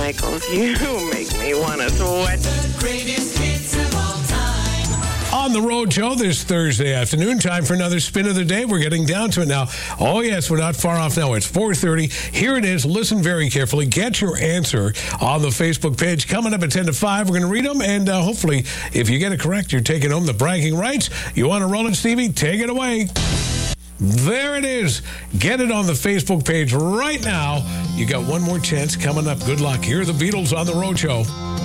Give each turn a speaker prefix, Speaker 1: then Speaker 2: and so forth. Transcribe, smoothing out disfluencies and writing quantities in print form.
Speaker 1: Michaels. You make me want to sweat.
Speaker 2: The greatest hits of all time.
Speaker 3: On the Road Show this Thursday afternoon, time for another spin of the day. We're getting down to it now. Oh, yes, we're not far off now. It's 4:30. Here it is. Listen very carefully. Get your answer on the Facebook page. Coming up at 10 to 5, we're going to read them, and hopefully, if you get it correct, you're taking home the bragging rights. You want to roll it, Stevie? Take it away. There it is. Get it on the Facebook page right now. You got one more chance coming up. Good luck. Here are the Beatles on the Road Show.